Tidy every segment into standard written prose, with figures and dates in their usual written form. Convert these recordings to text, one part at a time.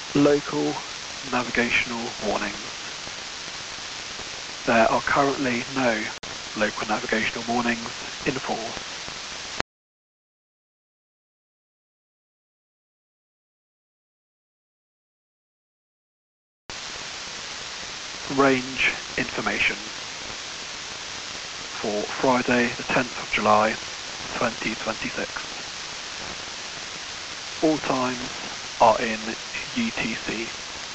Local navigational warnings. There are currently no local navigational warnings in force. Range information for Friday the 10th of July 2026. All times are in UTC.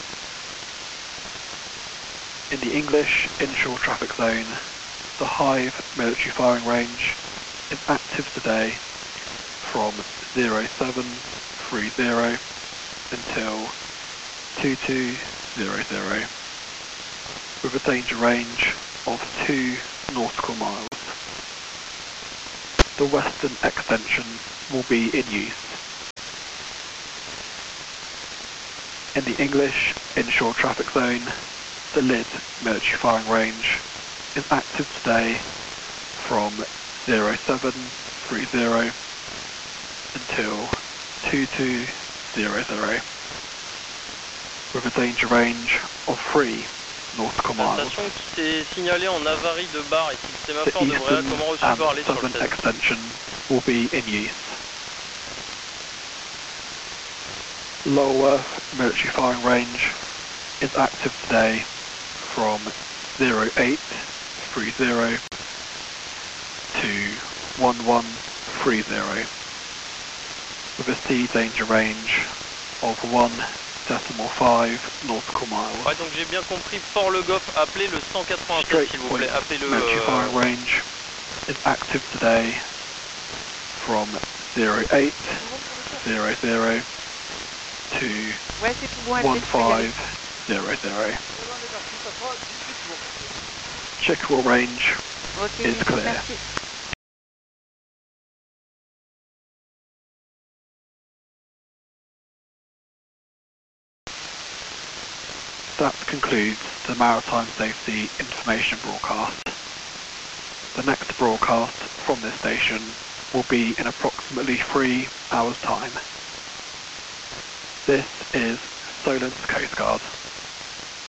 In the English inshore traffic zone, the Hive military firing range is active today from 0730 until 2200 with a danger range of 2 nautical miles. The western extension will be in use. In the English inshore traffic zone, the Lydd military firing range is active today from 0730 until 2200 with a danger range of 3 nautical miles. Station qui s'est signalée en avarie de bar ici, le sémaphore The devrait être reçu eastern par les and southern extension will be in use. Lulworth military firing range is active today from 0830 to 1130 with a sea danger range of 1.5 nautical miles. Ouais, donc j'ai bien compris, Port-le-Goff, appelez le 187 s'il vous plaît, appelez le... Military firing range is active today from 0800 to 1500. Chickerell range is clear. Merci. That concludes the Maritime Safety Information broadcast. The next broadcast from this station will be in approximately 3 hours' time. This is Solent Coast Guard.